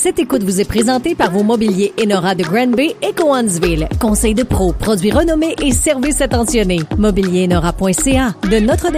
Cette écoute vous est présentée par vos mobiliers Enora de Granby et Cowansville. Conseil de pro, produits renommés et services attentionnés. Mobilierenora.ca. De Notre-Dame